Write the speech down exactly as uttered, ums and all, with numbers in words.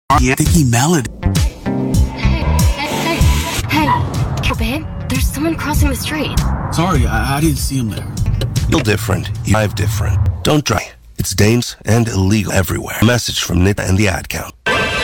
sticky melody. Hey, hey, hey, hey, babe, there's someone crossing the street. Sorry, I, I didn't see him there. You're different. You drive different. Don't try. It's dangerous and illegal everywhere. Message from Nita and the ad count.